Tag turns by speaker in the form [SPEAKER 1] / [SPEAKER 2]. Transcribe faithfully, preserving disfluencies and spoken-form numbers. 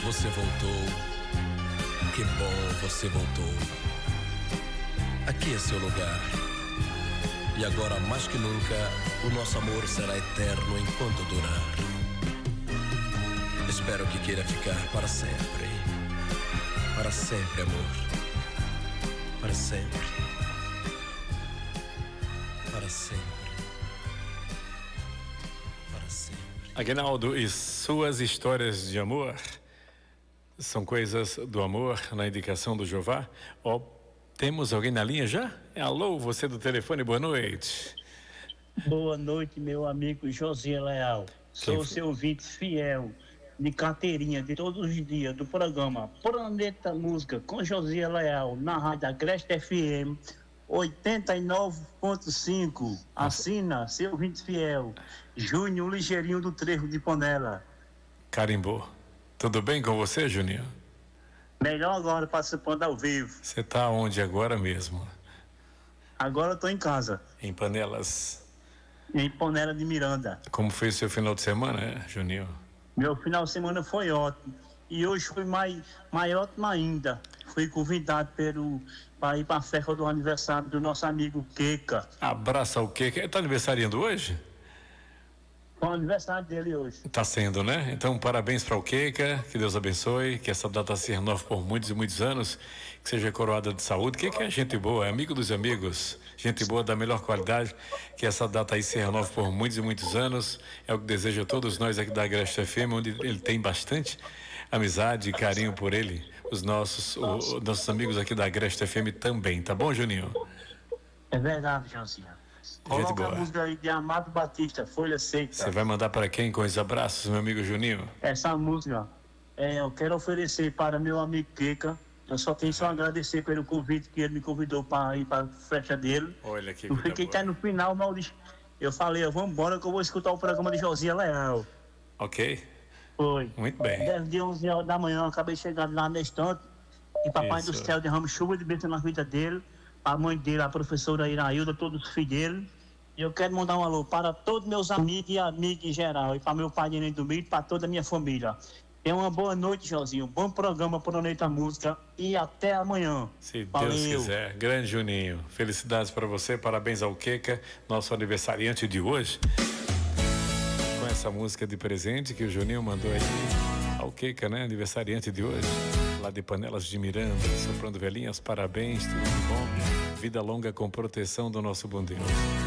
[SPEAKER 1] você voltou. Que bom você voltou. Aqui é seu lugar. E agora mais que nunca, o nosso amor será eterno enquanto durar. Espero que queira ficar para sempre. Para sempre, amor. Para sempre. Para sempre. Para sempre.
[SPEAKER 2] Aguinaldo, e suas histórias de amor são coisas do amor na indicação do Jeová? Ó, temos alguém na linha já? Alô, você do telefone, boa noite.
[SPEAKER 3] Boa noite, meu amigo José Leal. Sou
[SPEAKER 2] Quem...
[SPEAKER 3] seu ouvinte fiel, de carteirinha, de todos os dias, do programa Planeta Música, com José Leal, na rádio Agreste F M, oitenta e nove ponto cinco. Assina, seu ouvinte fiel, Júnior Ligeirinho do Trevo de Panela.
[SPEAKER 2] Carimbou. Tudo bem com você, Juninho?
[SPEAKER 3] Melhor agora, participando ao vivo.
[SPEAKER 2] Você tá onde agora mesmo?
[SPEAKER 3] Agora eu tô em casa.
[SPEAKER 2] Em Panelas.
[SPEAKER 3] Em Panela de Miranda.
[SPEAKER 2] Como foi o seu final de semana, Juninho?
[SPEAKER 3] Meu final de semana foi ótimo. E hoje foi mais, mais ótimo ainda. Fui convidado pelo, para ir para a festa do aniversário do nosso amigo Queca.
[SPEAKER 2] Abraça o Queca. Ele tá aniversariando hoje?
[SPEAKER 3] Foi o aniversário dele hoje.
[SPEAKER 2] Tá sendo, né? Então, parabéns para o Queca, que Deus abençoe, que essa data se renove por muitos e muitos anos, que seja coroada de saúde. Queca é gente boa, é amigo dos amigos, gente boa da melhor qualidade, que essa data aí se renove por muitos e muitos anos, é o que desejo a todos nós aqui da Agreste F M, onde ele tem bastante amizade e carinho por ele, os nossos, o, os nossos amigos aqui da Agreste F M também, tá bom, Juninho?
[SPEAKER 3] É verdade, Joãozinho. Coloca a música aí de Amado Batista, Folha Seca.
[SPEAKER 2] Você vai mandar para quem com os abraços, meu amigo Juninho?
[SPEAKER 3] Essa música, é, eu quero oferecer para meu amigo Queca. Eu só tenho só agradecer pelo convite que ele me convidou para ir para a festa dele.
[SPEAKER 2] Olha que
[SPEAKER 3] eu fiquei até no final, Maurício. Eu falei, vamos embora que eu vou escutar o programa de José Leal.
[SPEAKER 2] Ok.
[SPEAKER 3] Foi.
[SPEAKER 2] Muito bem.
[SPEAKER 3] dez de onze horas da manhã, eu acabei chegando lá na estante. E Papai
[SPEAKER 2] Isso.
[SPEAKER 3] do Céu derrama chuva de bênção na vida dele. A mãe dele, a professora Irailda, todos os filhos dele. E eu quero mandar um alô para todos meus amigos e amigas em geral. E para meu pai de Neném do Milho, e para toda a minha família. Tenha uma boa noite, Joãozinho. Bom programa Planeta Música. E até amanhã.
[SPEAKER 2] Se
[SPEAKER 3] Valeu.
[SPEAKER 2] Deus quiser. Grande Juninho. Felicidades para você. Parabéns ao Queca, nosso aniversariante de hoje. Com essa música de presente que o Juninho mandou aí ao Queca, né? Aniversariante de hoje. Lá de Panelas de Miranda. Soprando velhinhas. Parabéns. Tudo de bom. Vida longa com proteção do nosso bom Deus.